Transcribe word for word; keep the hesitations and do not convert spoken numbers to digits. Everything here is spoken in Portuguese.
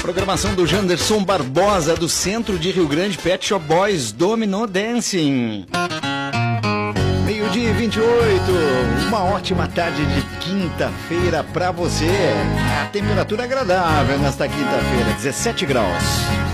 Programação do Janderson Barbosa, do Centro de Rio Grande, Pet Shop Boys, Domino Dancing. Meio-dia e vinte e oito, uma ótima tarde de quinta-feira pra você. A temperatura agradável nesta quinta-feira, dezessete graus.